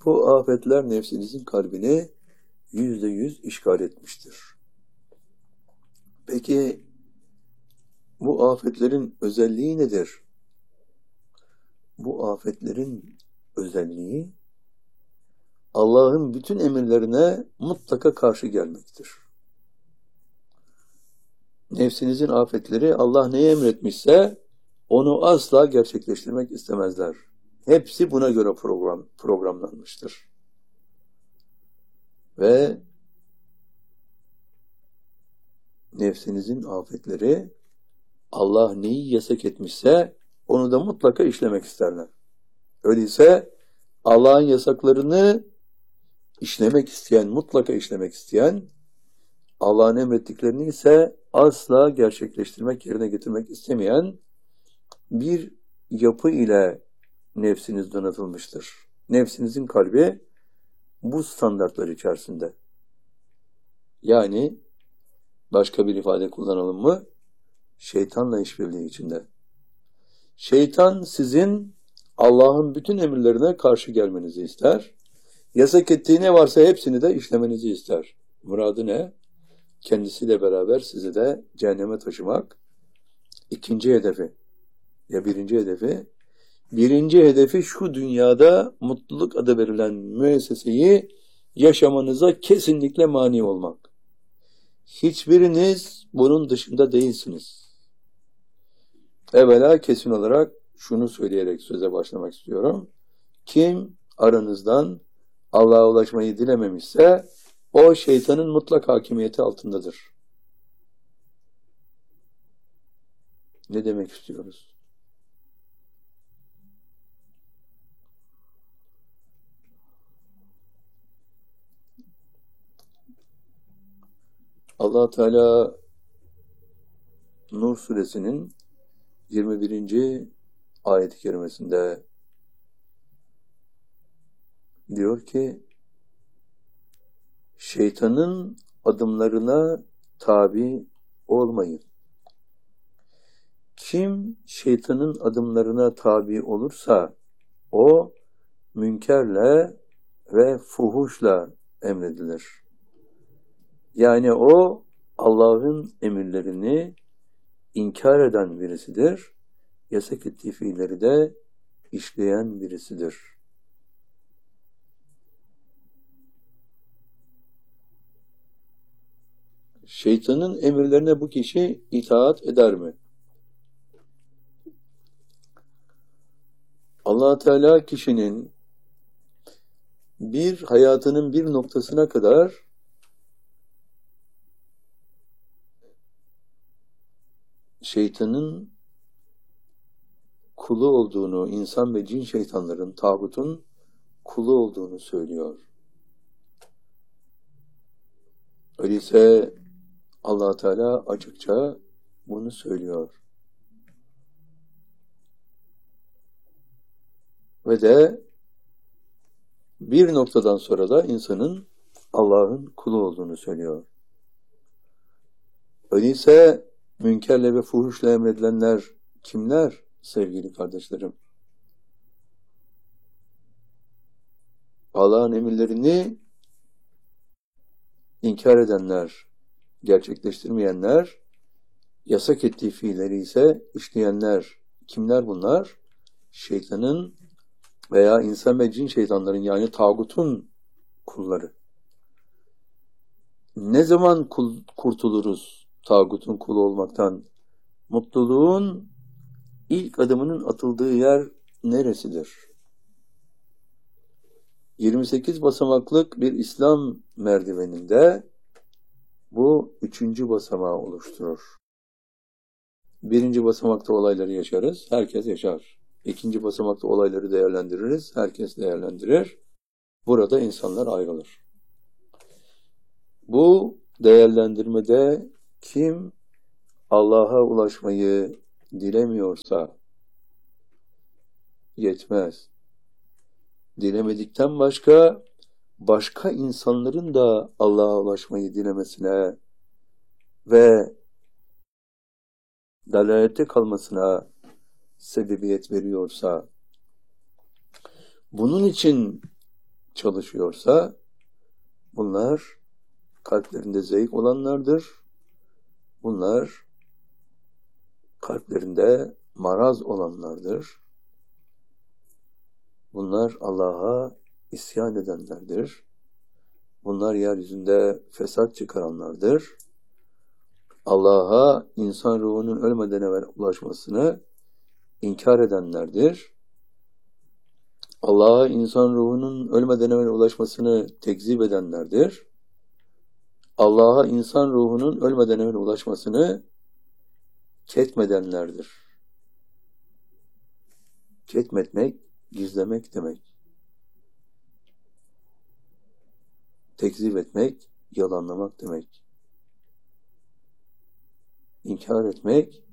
Bu afetler nefsinizin kalbini %100 işgal etmiştir. Peki bu afetlerin özelliği nedir? Bu afetlerin özelliği Allah'ın bütün emirlerine mutlaka karşı gelmektir. Nefsinizin afetleri Allah neyi emretmişse onu asla gerçekleştirmek istemezler. Hepsi buna göre programlanmıştır. Ve nefsinizin afetleri Allah neyi yasak etmişse onu da mutlaka işlemek isterler. Öyleyse Allah'ın yasaklarını işlemek isteyen, mutlaka işlemek isteyen, Allah'ın emrettiklerini ise asla gerçekleştirmek, yerine getirmek istemeyen bir yapı ile nefsiniz donatılmıştır. Nefsinizin kalbi bu standartlar içerisinde. Yani başka bir ifade kullanalım mı? Şeytanla işbirliği içinde. Şeytan sizin Allah'ın bütün emirlerine karşı gelmenizi ister. Yasak ettiği ne varsa hepsini de işlemenizi ister. Muradı ne? Kendisiyle beraber sizi de cehenneme taşımak. İkinci hedefi. Ya birinci hedefi? Birinci hedefi şu dünyada mutluluk adı verilen müesseseyi yaşamanıza kesinlikle mani olmak. Hiçbiriniz bunun dışında değilsiniz. Evvela kesin olarak şunu söyleyerek söze başlamak istiyorum. Kim aranızdan Allah'a ulaşmayı dilememişse o şeytanın mutlak hakimiyeti altındadır. Ne demek istiyoruz? Allah Teala Nur suresinin 21. ayet-i kerimesinde diyor ki şeytanın adımlarına tabi olmayın. Kim şeytanın adımlarına tabi olursa o münkerle ve fuhuşla emredilir. Yani o Allah'ın emirlerini inkar eden birisidir. Yasak ettiği fiilleri de işleyen birisidir. Şeytanın emirlerine bu kişi itaat eder mi? Allah Teala kişinin hayatının bir noktasına kadar şeytanın kulu olduğunu, insan ve cin şeytanların, tağutun kulu olduğunu söylüyor. Öyleyse Allah Teala açıkça bunu söylüyor. Ve de bir noktadan sonra da insanın Allah'ın kulu olduğunu söylüyor. Öyleyse münkerle ve fuhuşla emredilenler kimler sevgili kardeşlerim? Allah'ın emirlerini inkar edenler, gerçekleştirmeyenler, yasak ettiği fiilleri ise işleyenler. Kimler bunlar? Şeytanın veya insan ve cin şeytanların yani tağutun kulları. Ne zaman kurtuluruz tağutun kulu olmaktan? Mutluluğun ilk adımının atıldığı yer neresidir? 28 basamaklık bir İslam merdiveninde bu 3. basamağı oluşturur. 1. basamakta olayları yaşarız, herkes yaşar. 2. basamakta olayları değerlendiririz, herkes değerlendirir. Burada insanlar ayrılır. Bu değerlendirmede kim Allah'a ulaşmayı dilemiyorsa yetmez. Dilemedikten başka insanların da Allah'a ulaşmayı dilemesine ve dalalette kalmasına sebebiyet veriyorsa, bunun için çalışıyorsa bunlar kalplerinde zayıf olanlardır. Bunlar kalplerinde maraz olanlardır. Bunlar Allah'a isyan edenlerdir. Bunlar yeryüzünde fesat çıkaranlardır. Allah'a insan ruhunun ölmeden evvel ulaşmasını inkar edenlerdir. Allah'a insan ruhunun ölmeden evvel ulaşmasını tekzip edenlerdir. Allah'a insan ruhunun ölmeden evvel ulaşmasını ketmedenlerdir. Ketmetmek, gizlemek demek. Tekzip etmek, yalanlamak demek. İnkar etmek,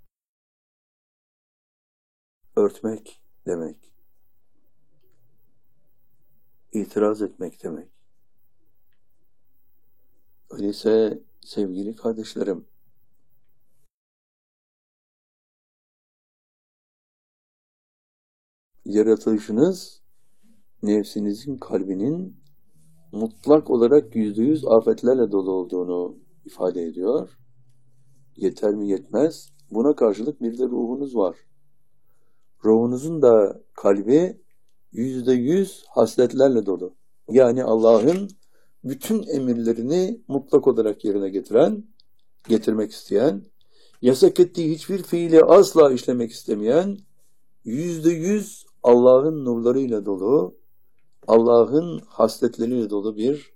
örtmek demek. İtiraz etmek demek. Öyleyse sevgili kardeşlerim, yaratılışınız nefsinizin kalbinin mutlak olarak %100 afetlerle dolu olduğunu ifade ediyor. Yeter mi yetmez. Buna karşılık bir de ruhunuz var. Ruhunuzun da kalbi %100 hasletlerle dolu. Yani Allah'ın bütün emirlerini mutlak olarak yerine getirmek isteyen, yasak ettiği hiçbir fiili asla işlemek istemeyen, %100 Allah'ın nurlarıyla dolu, Allah'ın hasletleriyle dolu bir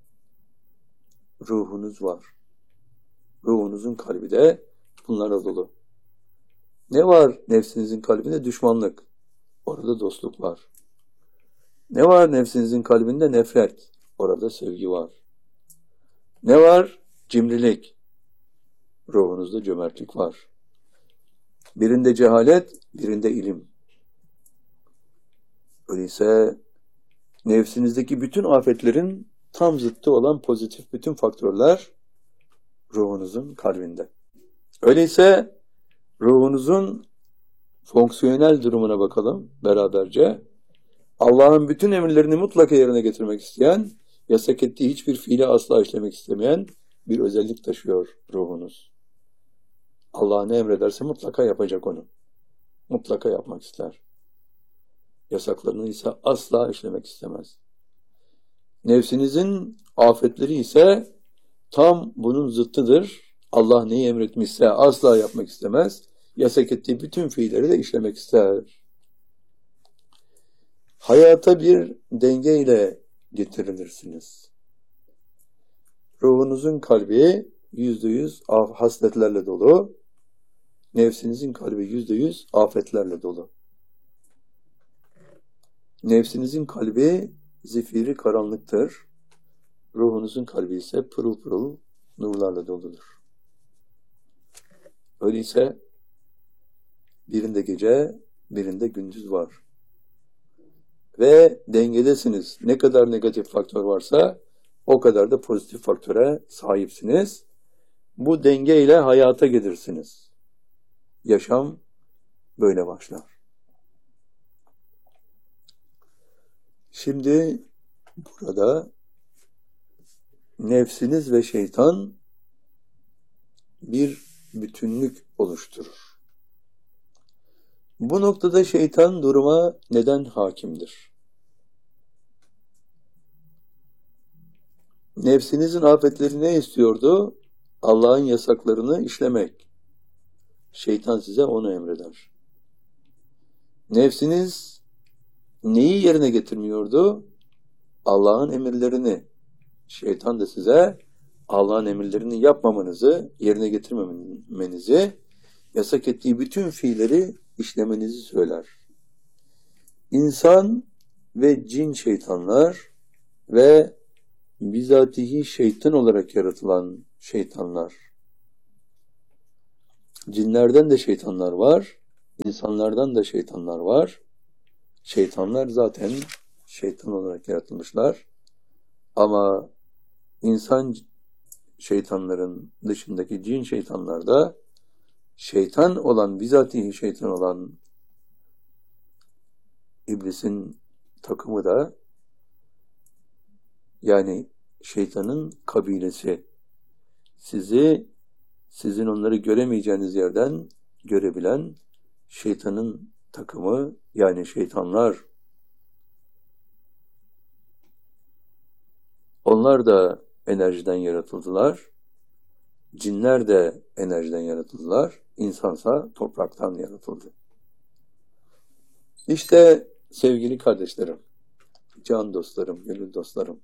ruhunuz var. Ruhunuzun kalbi de bunlarla dolu. Ne var nefsinizin kalbinde? Düşmanlık. Orada dostluk var. Ne var nefsinizin kalbinde? Nefret. Orada sevgi var. Ne var? Cimrilik. Ruhunuzda cömertlik var. Birinde cehalet, birinde ilim. Öyleyse nefsinizdeki bütün afetlerin tam zıttı olan pozitif bütün faktörler ruhunuzun kalbinde. Öyleyse ruhunuzun fonksiyonel durumuna bakalım beraberce. Allah'ın bütün emirlerini mutlaka yerine getirmek isteyen, yasak ettiği hiçbir fiili asla işlemek istemeyen bir özellik taşıyor ruhunuz. Allah ne emrederse mutlaka yapacak onu. Mutlaka yapmak ister. Yasaklarını ise asla işlemek istemez. Nefsinizin afetleri ise tam bunun zıttıdır. Allah neyi emretmişse asla yapmak istemez. Yasak ettiği bütün fiilleri de işlemek ister. Hayata bir dengeyle getirilirsiniz. Ruhunuzun kalbi %100 hasletlerle dolu. Nefsinizin kalbi %100 afetlerle dolu. Nefsinizin kalbi zifiri karanlıktır. Ruhunuzun kalbi ise pırıl pırıl nurlarla doludur. Öyleyse birinde gece, birinde gündüz var. Ve dengedesiniz. Ne kadar negatif faktör varsa o kadar da pozitif faktöre sahipsiniz. Bu dengeyle hayata gelirsiniz. Yaşam böyle başlar. Şimdi burada nefsiniz ve şeytan bir bütünlük oluşturur. Bu noktada şeytan duruma neden hakimdir? Nefsinizin afetleri ne istiyordu? Allah'ın yasaklarını işlemek. Şeytan size onu emreder. Nefsiniz neyi yerine getirmiyordu? Allah'ın emirlerini. Şeytan da size Allah'ın emirlerini yapmamanızı, yerine getirmemenizi, yasak ettiği bütün fiilleri işlemenizi söyler. İnsan ve cin şeytanlar ve bizatihi şeytan olarak yaratılan şeytanlar. Cinlerden de şeytanlar var, insanlardan da şeytanlar var. Şeytanlar zaten şeytan olarak yaratılmışlar. Ama insan şeytanların dışındaki cin şeytanlar da şeytan olan, bizatihi şeytan olan iblisin takımı da Yani şeytanın kabilesi. Sizin onları göremeyeceğiniz yerden görebilen şeytanın takımı, yani şeytanlar. Onlar da enerjiden yaratıldılar. Cinler de enerjiden yaratıldılar. İnsansa topraktan yaratıldı. İşte sevgili kardeşlerim, can dostlarım, gönül dostlarım,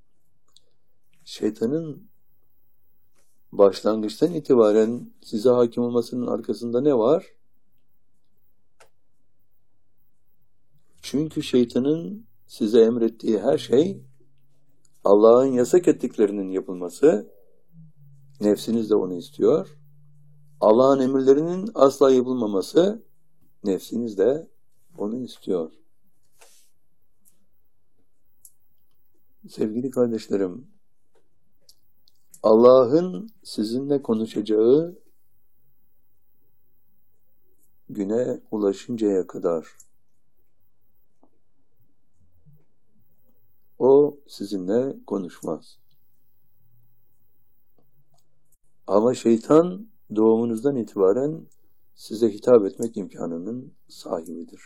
şeytanın başlangıçtan itibaren size hakim olmasının arkasında ne var? Çünkü şeytanın size emrettiği her şey Allah'ın yasak ettiklerinin yapılması, nefsiniz de onu istiyor. Allah'ın emirlerinin asla yapılmaması, nefsiniz de onu istiyor. Sevgili kardeşlerim, Allah'ın sizinle konuşacağı güne ulaşıncaya kadar o sizinle konuşmaz. Ama şeytan doğumunuzdan itibaren size hitap etmek imkanının sahibidir.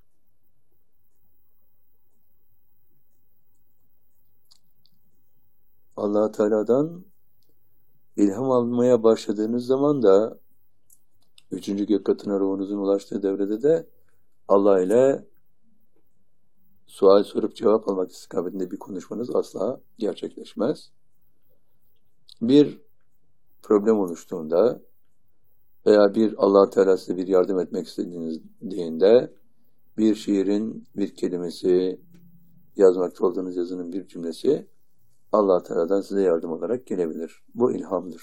Allah Teala'dan ilham almaya başladığınız zaman da 3. gök katına ruhunuzun ulaştığı devrede de Allah ile sual sorup cevap almak istikametinde bir konuşmanız asla gerçekleşmez. Bir problem oluştuğunda veya Allah Teala size bir yardım etmek istediğinde bir şiirin bir kelimesi, yazmakta olduğunuz yazının bir cümlesi Allah Teala'dan size yardım olarak gelebilir. Bu ilhamdır.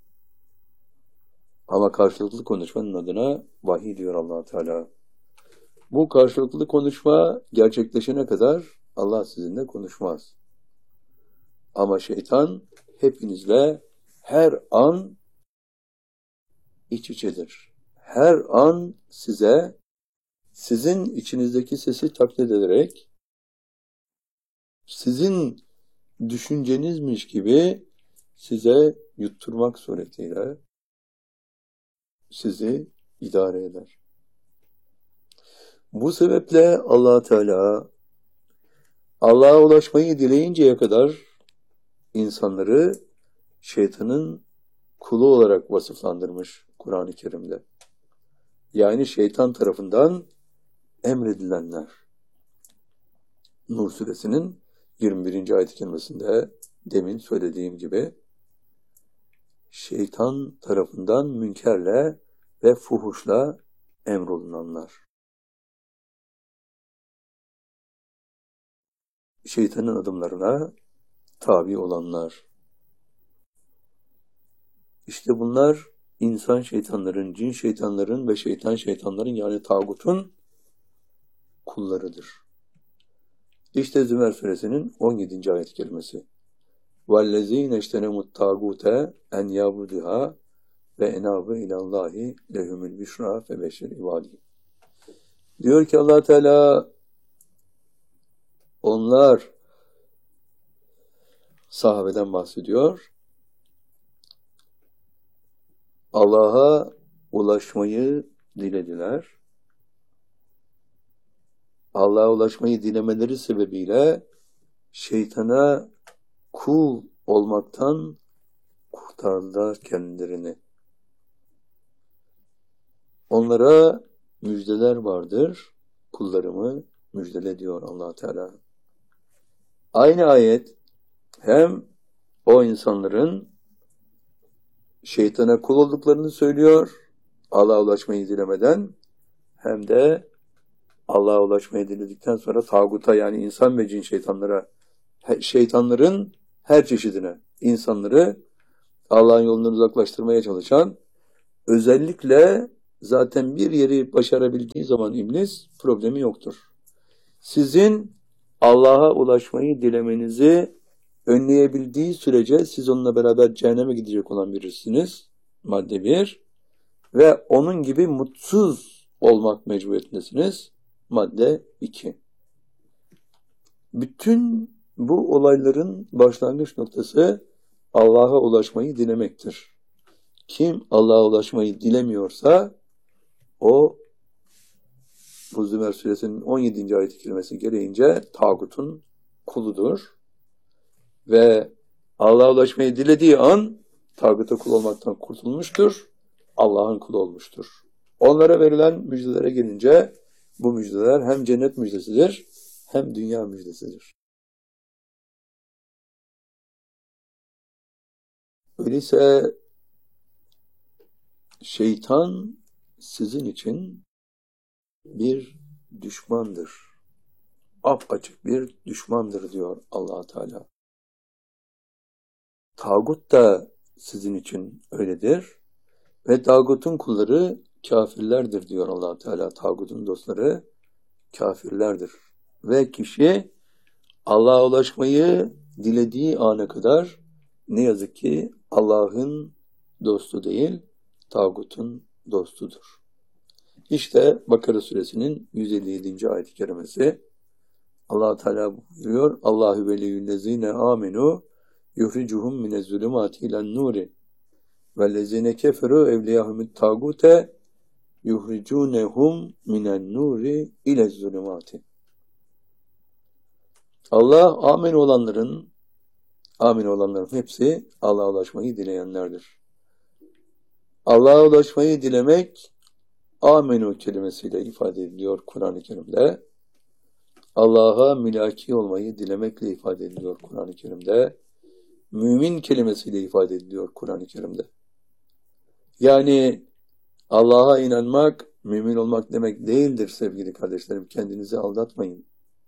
Ama karşılıklı konuşmanın adına vahiy diyor Allah Teala. Bu karşılıklı konuşma gerçekleşene kadar Allah sizinle konuşmaz. Ama şeytan hepinizle her an iç içedir. Her an size sizin içinizdeki sesi taklit ederek sizin düşüncenizmiş gibi size yutturmak suretiyle sizi idare eder. Bu sebeple Allah Teala Allah'a ulaşmayı dileyinceye kadar insanları şeytanın kulu olarak vasıflandırmış Kur'an-ı Kerim'de. Yani şeytan tarafından emredilenler. Nur suresinin 21. ayet-i kerimesinde demin söylediğim gibi şeytan tarafından münkerle ve fuhuşla emrolunanlar. Şeytanın adımlarına tabi olanlar. İşte bunlar insan şeytanların, cin şeytanların ve şeytanların yani tağutun kullarıdır. İşte Zümer suresinin 17. ayet-i kerimesi. وَالَّذ۪ينَ اَجْتَنَمُوا التَّاغُوتَ اَنْ يَعْبُدُهَا وَاَنَابُ اِلَى اللّٰهِ لَهُمُ الْبِشْرَى فَبَشِّرْ عِبَادِهِ. Diyor ki Allah Teala, onlar, sahabeden bahsediyor, Allah'a ulaşmayı dilediler. Allah'a ulaşmayı dilemeleri sebebiyle şeytana kul olmaktan kurtardılar kendilerini. Onlara müjdeler vardır. Kullarımı müjdele diyor Allah Teala. Aynı ayet hem o insanların şeytana kul olduklarını söylüyor, Allah'a ulaşmayı dilemeden, hem de Allah'a ulaşmayı diledikten sonra tağuta yani insan ve cin şeytanların her çeşidine, insanları Allah'ın yolundan uzaklaştırmaya çalışan, özellikle zaten bir yeri başarabildiği zaman iblis problemi yoktur. Sizin Allah'a ulaşmayı dilemenizi önleyebildiği sürece siz onunla beraber cehenneme gidecek olan birisiniz. Madde 1. Ve onun gibi mutsuz olmak mecburiyetindesiniz. Madde 2. Bütün Bu olayların başlangıç noktası Allah'a ulaşmayı dilemektir. Kim Allah'a ulaşmayı dilemiyorsa o bu Zümer suresinin 17. ayet-i kerimesi gereğince tağutun kuludur. Ve Allah'a ulaşmayı dilediği an tağuta kul olmaktan kurtulmuştur. Allah'ın kulu olmuştur. Onlara verilen müjdelere gelince bu müjdeler hem cennet müjdesidir hem dünya müjdesidir. Öyleyse şeytan sizin için bir düşmandır. Apaçık bir düşmandır diyor Allah Teala. Tağut da sizin için öyledir. Ve tağutun kulları kafirlerdir diyor Allah Teala. Tağutun dostları kafirlerdir. Ve kişi Allah'a ulaşmayı dilediği ana kadar ne yazık ki Allah'ın dostu değil, tağutun dostudur. İşte Bakara suresinin 157. ayet-i kerimesi. Allah Teala buyuruyor: Allahu veliyyüllezine amenu yuhricuhum minezzulumati ilen nuri vellezine keferu evliyahumut tagute yuhricunehum minen nuri ilezzulumati. Allah amin olanların hepsi Allah'a ulaşmayı dileyenlerdir. Allah'a ulaşmayı dilemek amenu kelimesiyle ifade ediliyor Kur'an-ı Kerim'de. Allah'a mülaki olmayı dilemekle ifade ediliyor Kur'an-ı Kerim'de. Mümin kelimesiyle ifade ediliyor Kur'an-ı Kerim'de. Yani Allah'a inanmak, mümin olmak demek değildir sevgili kardeşlerim. Kendinizi aldatmayın.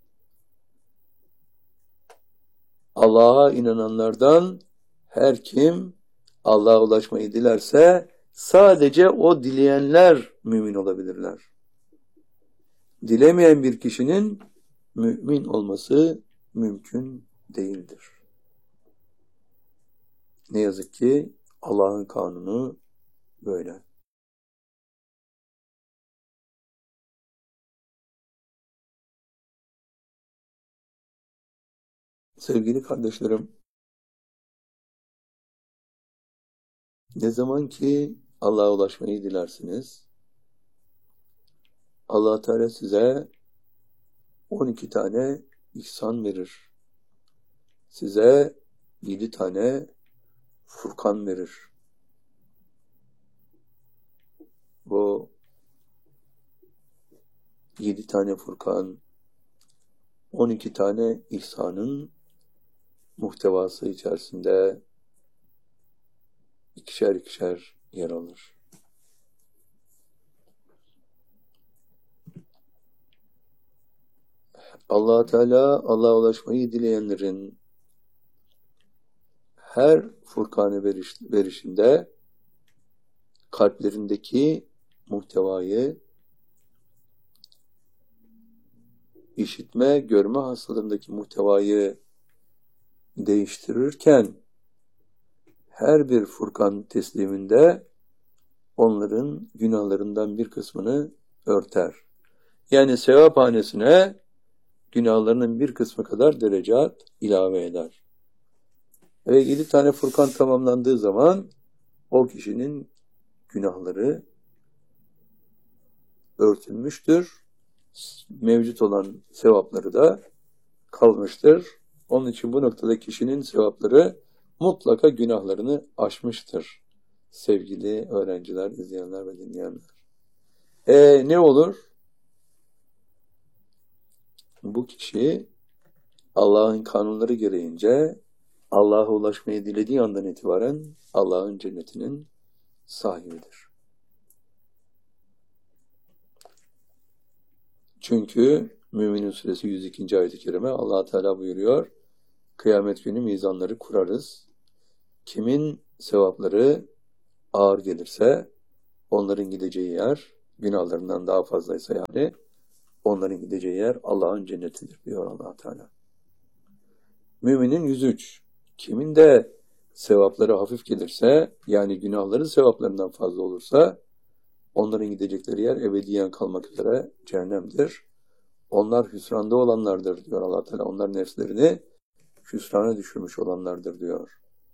Allah'a inananlardan her kim Allah'a ulaşmayı dilerse sadece o dileyenler mümin olabilirler. Dilemeyen bir kişinin mümin olması mümkün değildir. Ne yazık ki Allah'ın kanunu böyle. Sevgili kardeşlerim, ne zaman ki Allah'a ulaşmayı dilersiniz, Allah Teala size 12 tane ihsan verir. Size 7 tane Furkan verir. Bu 7 tane Furkan, 12 tane ihsanın muhtevası içerisinde ikişer ikişer yer alır. Allah Teala Allah'a ulaşmayı dileyenlerin her Furkan'ı verişinde kalplerindeki muhtevayı, işitme, görme hastalığındaki muhtevayı değiştirirken her bir Furkan tesliminde onların günahlarından bir kısmını örter. Yani sevaphanesine günahlarının bir kısmı kadar derecat ilave eder. Ve 7 tane Furkan tamamlandığı zaman o kişinin günahları örtülmüştür. Mevcut olan sevapları da kalmıştır. Onun için bu noktada kişinin sevapları mutlaka günahlarını aşmıştır. Sevgili öğrenciler, izleyenler ve dinleyenler. Ne olur? Bu kişi Allah'ın kanunları gereğince Allah'a ulaşmayı dilediği andan itibaren Allah'ın cennetinin sahibidir. Çünkü Mü'minin suresi 102. ayet-i kerime Allah Teala buyuruyor: Kıyamet günü mizanları kurarız. Kimin sevapları ağır gelirse onların gideceği yer, günahlarından daha fazlaysa yani onların gideceği yer Allah'ın cennetidir diyor Allah Teala. Müminin 103. Kimin de sevapları hafif gelirse, yani günahları sevaplarından fazla olursa onların gidecekleri yer ebediyen kalmak üzere cehennemdir. Onlar hüsranda olanlardır diyor Allah Teala. Onlar nefslerini hüsrana düşürmüş olanlardır diyor.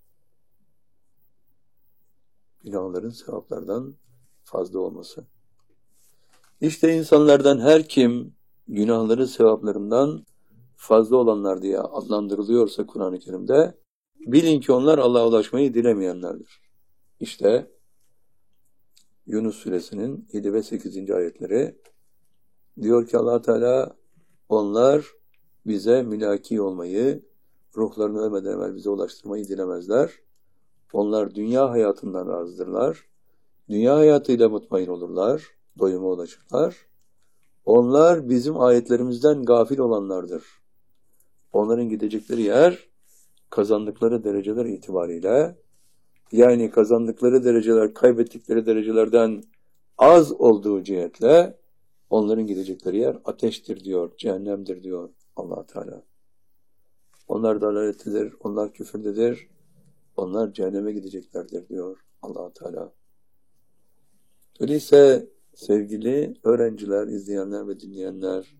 Günahların sevaplardan fazla olması. İşte insanlardan her kim günahları sevaplarından fazla olanlar diye adlandırılıyorsa Kur'an-ı Kerim'de, bilin ki onlar Allah'a ulaşmayı dilemeyenlerdir. İşte Yunus suresinin 7 ve 8. ayetleri diyor ki Allah Teala, onlar bize mülaki olmayı, ruhlarını ölmeden evvel bize ulaştırmayı dilemezler. Onlar dünya hayatından razıdırlar. Dünya hayatıyla mutmain olurlar, doyuma ulaşırlar. Onlar bizim ayetlerimizden gafil olanlardır. Onların gidecekleri yer, kazandıkları dereceler itibariyle, yani kazandıkları dereceler, kaybettikleri derecelerden az olduğu cihetle, onların gidecekleri yer ateştir diyor, cehennemdir diyor Allah Teala. Onlar dalalettedir, onlar küfürdedir, onlar cehenneme gideceklerdir diyor Allah Teala. Öyleyse sevgili öğrenciler, izleyenler ve dinleyenler,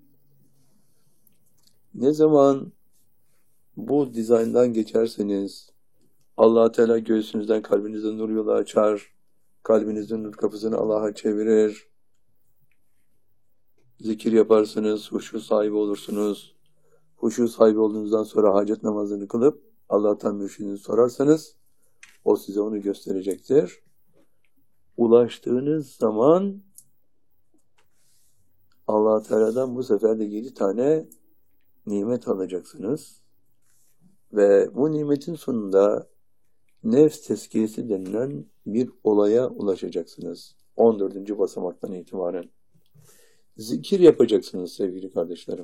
ne zaman bu dizayndan geçerseniz, Allah Teala göğsünüzden, kalbinizden nur yolu açar, kalbinizin nur kapısını Allah'a çevirir, zikir yaparsınız, huşu sahibi olursunuz. Huşu sahibi olduğunuzdan sonra hacet namazını kılıp Allah'tan mürşidini sorarsanız, o size onu gösterecektir. Ulaştığınız zaman Allah Teala'dan bu sefer de 7 tane nimet alacaksınız. Ve bu nimetin sonunda nefs tezkiyesi denilen bir olaya ulaşacaksınız. 14. basamaktan itibaren. Zikir yapacaksınız sevgili kardeşlerim.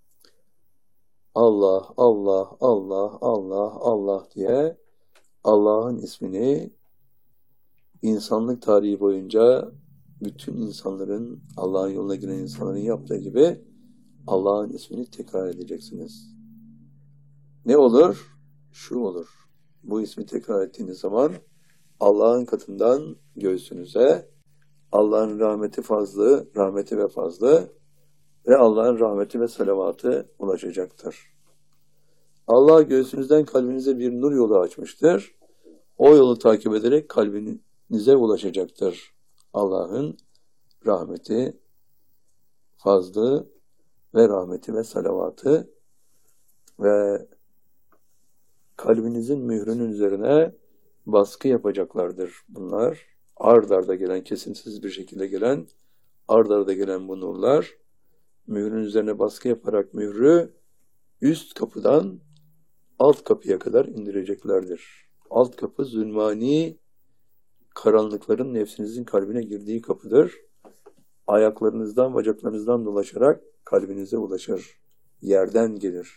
Allah, Allah, Allah, Allah, Allah diye Allah'ın ismini insanlık tarihi boyunca bütün insanların, Allah'ın yoluna giren insanların yaptığı gibi Allah'ın ismini tekrar edeceksiniz. Ne olur? Şu olur. Bu ismi tekrar ettiğiniz zaman Allah'ın katından göğsünüze Allah'ın rahmeti ve fazlı ve Allah'ın rahmeti ve salavatı ulaşacaktır. Allah göğsünüzden kalbinize bir nur yolu açmıştır. O yolu takip ederek kalbinize ulaşacaktır. Allah'ın rahmeti, fazlı ve rahmeti ve salavatı ve kalbinizin mührünün üzerine baskı yapacaklardır bunlar. Ard arda gelen, kesintisiz bir şekilde gelen, ard arda gelen bu nurlar, mührün üzerine baskı yaparak mührü üst kapıdan alt kapıya kadar indireceklerdir. Alt kapı zulmani karanlıkların nefsinizin kalbine girdiği kapıdır. Ayaklarınızdan, bacaklarınızdan dolaşarak kalbinize ulaşır. Yerden gelir.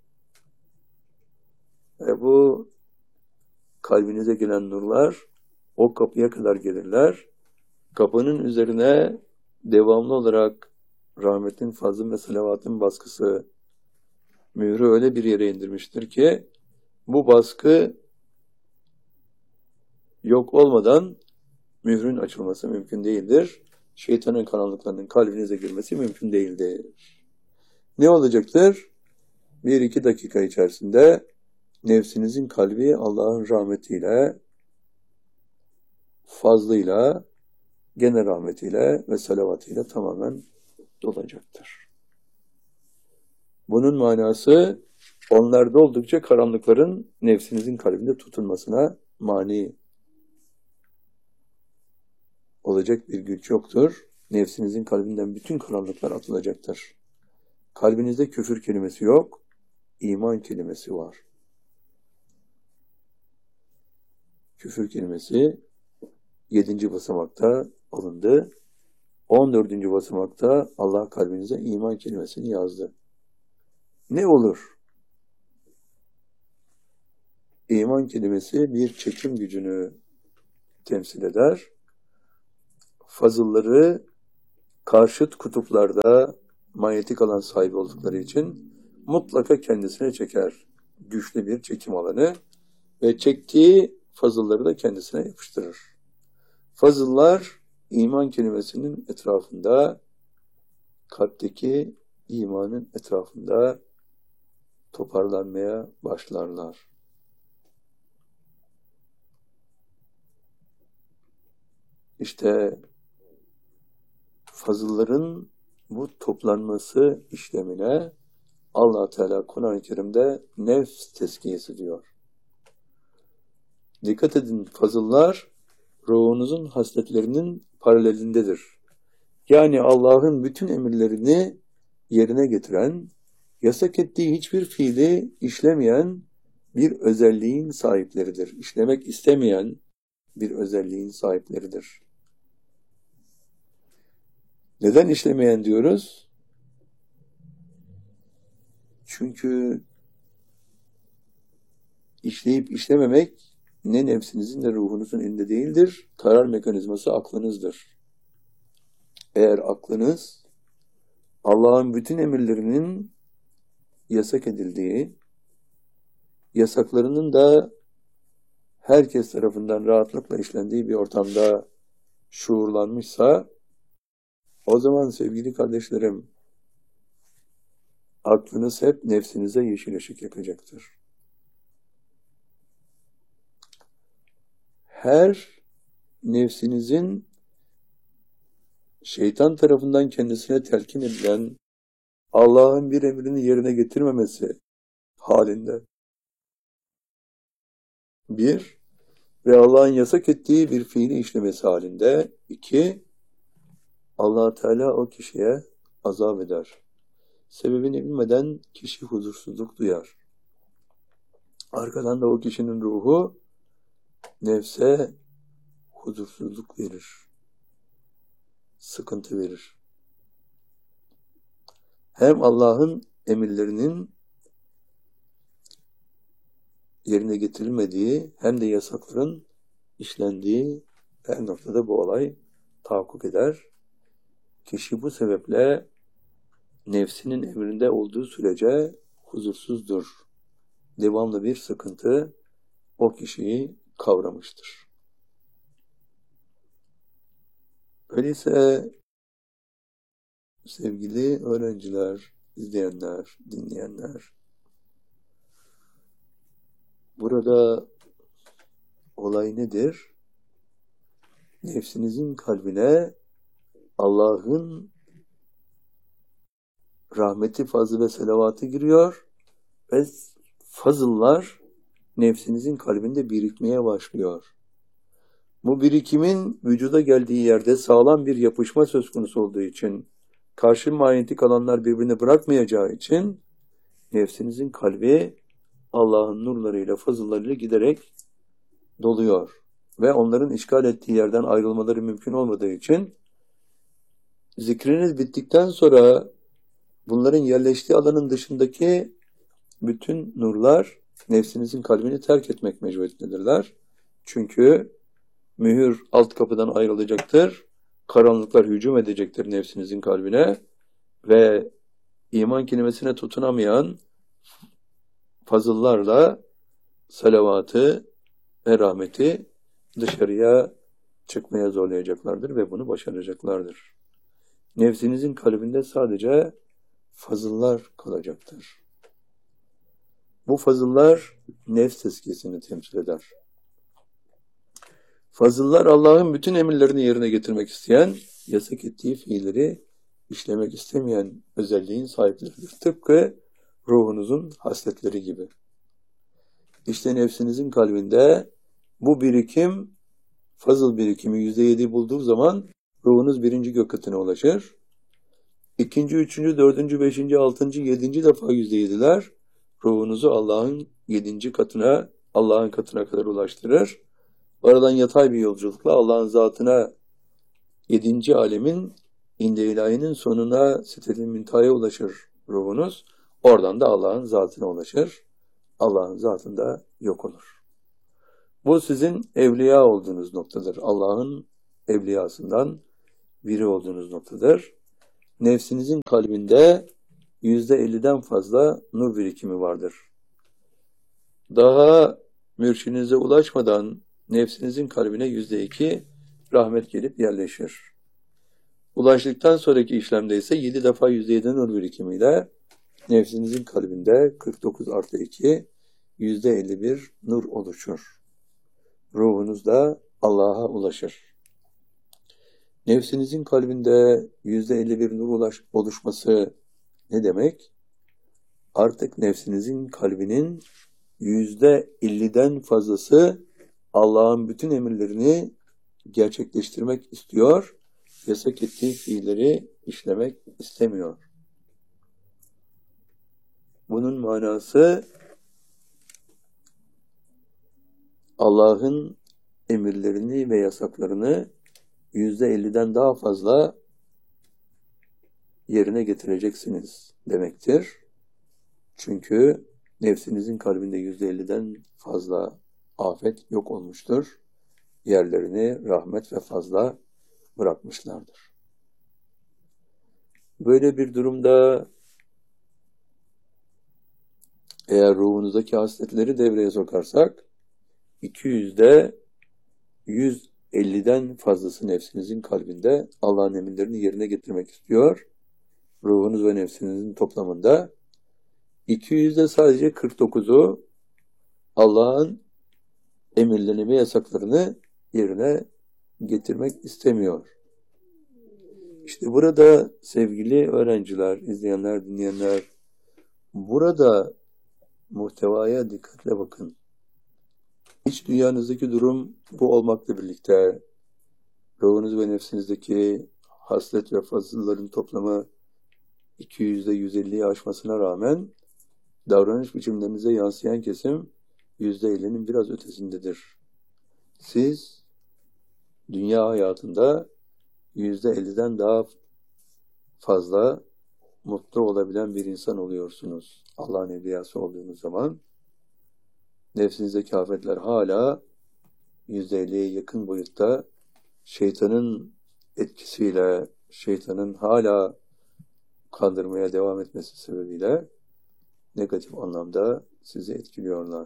Ve bu kalbinize gelen nurlar o kapıya kadar gelirler. Kapının üzerine devamlı olarak rahmetin, fazlın ve salavatın baskısı mührü öyle bir yere indirmiştir ki bu baskı yok olmadan mührün açılması mümkün değildir. Şeytanın karanlıklarının kalbinize girmesi mümkün değildir. Ne olacaktır? 1-2 dakika içerisinde nefsinizin kalbi Allah'ın rahmetiyle, fazlıyla, gene rahmetiyle ve salavatıyla tamamen dolacaktır. Bunun manası onlarda oldukça karanlıkların nefsinizin kalbinde tutunmasına mani olacak bir güç yoktur. Nefsinizin kalbinden bütün karanlıklar atılacaktır. Kalbinizde küfür kelimesi yok, iman kelimesi var. Küfür kelimesi 7. basamakta alındı. 14. basamakta Allah kalbinize iman kelimesini yazdı. Ne olur? İman kelimesi bir çekim gücünü temsil eder. Fazılları karşıt kutuplarda manyetik alan sahibi oldukları için mutlaka kendisine çeker. Güçlü bir çekim alanı ve çektiği fazılları da kendisine yapıştırır. Fazıllar iman kelimesinin etrafında, kalpteki imanın etrafında toparlanmaya başlarlar. İşte fazılların bu toplanması işlemine Allah Teala Kur'an-ı Kerim'de nefs tezkiyesi diyor. Dikkat edin, fazıllar ruhunuzun hasletlerinin paralelindedir. Yani Allah'ın bütün emirlerini yerine getiren, yasak ettiği hiçbir fiili işlemeyen bir özelliğin sahipleridir. İşlemek istemeyen bir özelliğin sahipleridir. Neden işlemeyen diyoruz? Çünkü işleyip işlememek ne nefsinizin ne ruhunuzun elinde değildir. Karar mekanizması aklınızdır. Eğer aklınız Allah'ın bütün emirlerinin yasak edildiği, yasaklarının da herkes tarafından rahatlıkla işlendiği bir ortamda şuurlanmışsa, o zaman sevgili kardeşlerim, aklınız hep nefsinize yeşil ışık yakacaktır. Her nefsinizin şeytan tarafından kendisine telkin edilen Allah'ın bir emrini yerine getirmemesi halinde, bir, ve Allah'ın yasak ettiği bir fiili işlemesi halinde, iki, Allah Teala o kişiye azap eder. Sebebini bilmeden kişi huzursuzluk duyar. Arkadan da o kişinin ruhu nefse huzursuzluk verir. Sıkıntı verir. Hem Allah'ın emirlerinin yerine getirilmediği hem de yasakların işlendiği her noktada bu olay tahakkuk eder. Kişi bu sebeple nefsinin emrinde olduğu sürece huzursuzdur. Devamlı bir sıkıntı o kişiyi kavramıştır. Öyleyse sevgili öğrenciler, izleyenler, dinleyenler, burada olay nedir? Nefsinizin kalbine Allah'ın rahmeti, fazlı ve selavatı giriyor ve fazıllar nefsinizin kalbinde birikmeye başlıyor. Bu birikimin vücuda geldiği yerde sağlam bir yapışma söz konusu olduğu için, karşı manyetik alanlar birbirini bırakmayacağı için nefsinizin kalbi Allah'ın nurlarıyla, fazıllarıyla giderek doluyor. Ve onların işgal ettiği yerden ayrılmaları mümkün olmadığı için zikriniz bittikten sonra bunların yerleştiği alanın dışındaki bütün nurlar nefsinizin kalbini terk etmek mecburiyetindedirler. Çünkü mühür alt kapıdan ayrılacaktır. Karanlıklar hücum edecektir nefsinizin kalbine ve iman kelimesine tutunamayan fazıllarla salavatı ve rahmeti dışarıya çıkmaya zorlayacaklardır ve bunu başaracaklardır. Nefsinizin kalbinde sadece fazıllar kalacaktır. Bu fazıllar nefs tezkiyesini temsil eder. Fazıllar Allah'ın bütün emirlerini yerine getirmek isteyen, yasak ettiği fiilleri işlemek istemeyen özelliğin sahipleridir. Tıpkı ruhunuzun hasletleri gibi. İşte nefsinizin kalbinde bu birikim, fazıl birikimi %7 bulduğu zaman ruhunuz 1. gök katına ulaşır. 2., 3., 4., 5., 6., 7. defa %7'ler ruhunuzu Allah'ın 7. katına, Allah'ın katına kadar ulaştırır. Aradan yatay bir yolculukla Allah'ın zatına 7. alemin inde ilahinin sonuna sitet-i müntehaya ulaşır ruhunuz. Oradan da Allah'ın zatına ulaşır. Allah'ın zatında yok olur. Bu sizin evliya olduğunuz noktadır. Allah'ın evliyasından biri olduğunuz noktadır. Nefsinizin kalbinde %50'den fazla nur birikimi vardır. Daha mürşidinize ulaşmadan nefsinizin kalbine %2 rahmet gelip yerleşir. Ulaştıktan sonraki işlemde ise 7 defa %7 nur birikimiyle Nefsinizin kalbinde 49 artı 2, %51 nur oluşur. Ruhunuz da Allah'a ulaşır. Nefsinizin kalbinde %51 nur oluşması ne demek? Artık nefsinizin kalbinin %50'den fazlası Allah'ın bütün emirlerini gerçekleştirmek istiyor, yasak ettiği fiilleri işlemek istemiyor. Bunun manası Allah'ın emirlerini ve yasaklarını %50'den daha fazla yerine getireceksiniz demektir. Çünkü nefsinizin kalbinde %50'den fazla afet yok olmuştur. Yerlerini rahmet ve fazla bırakmışlardır. Böyle bir durumda eğer ruhunuzdaki hasletleri devreye sokarsak 200'de 150'den fazlası nefsinizin kalbinde Allah'ın emirlerini yerine getirmek istiyor. Ruhunuz ve nefsinizin toplamında 200'de sadece 49'u Allah'ın emirlerini ve yasaklarını yerine getirmek istemiyor. İşte burada sevgili öğrenciler, izleyenler, dinleyenler, burada muhtevaya dikkatle bakın. İç dünyanızdaki durum bu olmakla birlikte ruhunuz ve nefsinizdeki haslet ve fazılların toplamı 200'de 150'yi aşmasına rağmen davranış biçimlerinize yansıyan kesim %50'nin biraz ötesindedir. Siz dünya hayatında %50'den daha fazla mutlu olabilen bir insan oluyorsunuz. Allah'ın evliyası olduğunuz zaman nefsinizdeki afetler hala %50'ye yakın boyutta şeytanın etkisiyle, şeytanın hala kandırmaya devam etmesi sebebiyle negatif anlamda sizi etkiliyorlar.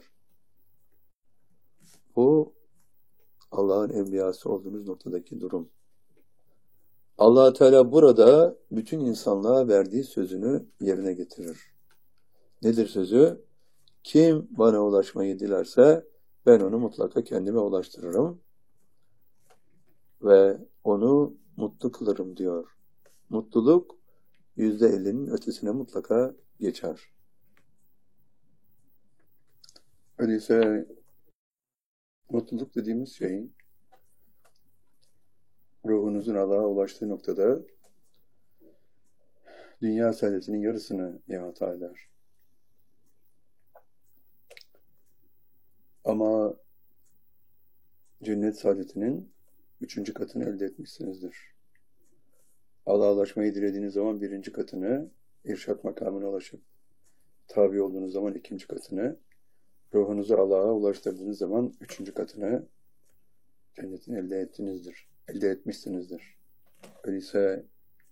Bu Allah'ın evliyası olduğunuz noktadaki durum. Allah Teala burada bütün insanlığa verdiği sözünü yerine getirir. Nedir sözü? Kim bana ulaşmayı dilerse ben onu mutlaka kendime ulaştırırım ve onu mutlu kılarım diyor. Mutluluk %50'nin ötesine mutlaka geçer. Öyleyse mutluluk dediğimiz şeyin ruhunuzun Allah'a ulaştığı noktada dünya saadetinin yarısını ihata eder. Ama cennet saadetinin 3. katını elde etmişsinizdir. Allah'a ulaşmayı dilediğiniz zaman 1. katını, irşat makamına ulaşıp tabi olduğunuz zaman 2. katını, ruhunuzu Allah'a ulaştırdığınız zaman 3. katını cennetin elde etmişsinizdir. Öyleyse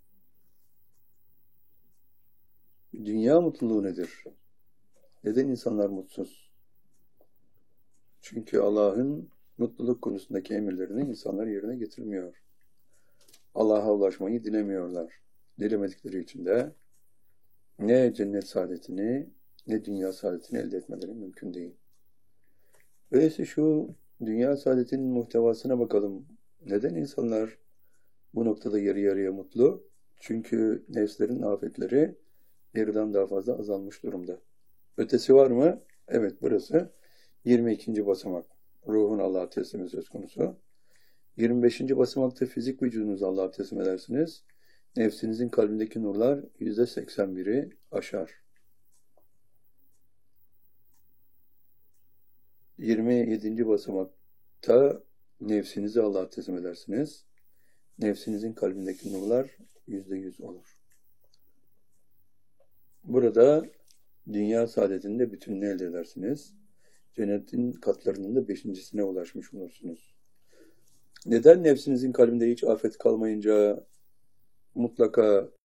dünya mutluluğu nedir? Neden insanlar mutsuz? Çünkü Allah'ın mutluluk konusundaki emirlerini insanlar yerine getirmiyor. Allah'a ulaşmayı dilemiyorlar. Dilemedikleri için de ne cennet saadetini ne dünya saadetini elde etmeleri mümkün değil. Öyleyse şu dünya saadetinin muhtevasına bakalım. Neden insanlar bu noktada yarı yarıya mutlu? Çünkü nefslerin afetleri yarıdan daha fazla azalmış durumda. Ötesi var mı? Evet, burası 22. basamak. Ruhun Allah'a teslimi söz konusu. 25. basamakta fizik vücudunuzu Allah'a teslim edersiniz. Nefsinizin kalbindeki nurlar %81'i aşar. 27. basamakta nefsinizi Allah'a teslim edersiniz. Nefsinizin kalbindeki nurlar %100 olur. Burada dünya saadetini de bütününü elde edersiniz. Cennetin katlarının da 5.sine ulaşmış olursunuz. Neden nefsinizin kalbinde hiç afet kalmayınca mutlaka